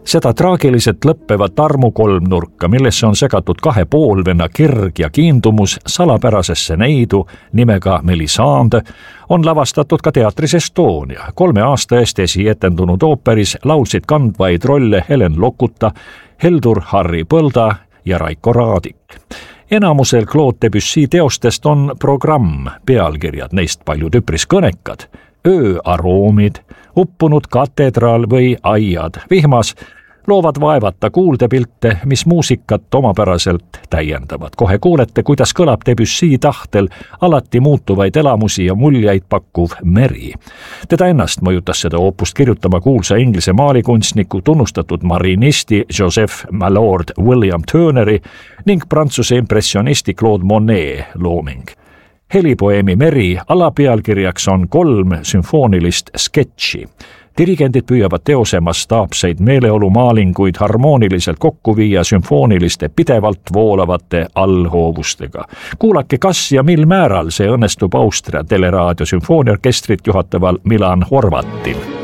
Seda traagiliselt lõppevat armukolmnurka, millesse on segatud kahe poolvenna kirg ja kiindumus salapärasesse neidu nimega Melisande, on lavastatud ka teatris Estonia. 3 aasta eest esietendunud ooperis laulsid kandvaid rolle Helen Lokuta, Heldur Harry Põlda ja Raiko Raadik. Enamusel Claude Debussy teostest on programm pealkirjad, neist paljud üpris kõnekad: ööaroomid, uppunud katedraal või aiad vihmas, loovad vaevata kuuldepilte, mis muusikat omapäraselt täiendavad. Kohe kuulete, kuidas kõlab Debussy tahtel alati muutuvaid elamusi ja muljeid pakkuv meri. Teda ennast mõjutas seda oopust kirjutama kuulsa Inglise maalikunstniku, tunnustatud marinisti Joseph Mallord William Turneri ning Prantsuse impressionisti Claude Monet looming. Helipoeemi Meri alapealkirjaks on 3 sümfoonilist sketši. Dirigendid püüavad teose mastaapseid meeleolumaalinguid harmooniliselt kokku viia sümfooniliste pidevalt voolavate allhoovustega. Kuulake, kas ja mil määral see õnnestub Austria teleraadio sümfooniaorkestrit juhataval Milan Horvatil.